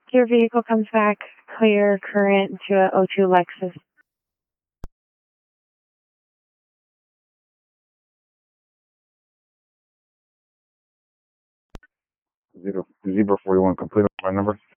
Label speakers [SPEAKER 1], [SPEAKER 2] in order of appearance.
[SPEAKER 1] Your vehicle comes back clear current to a O2 Lexus.
[SPEAKER 2] 041 complete on my number.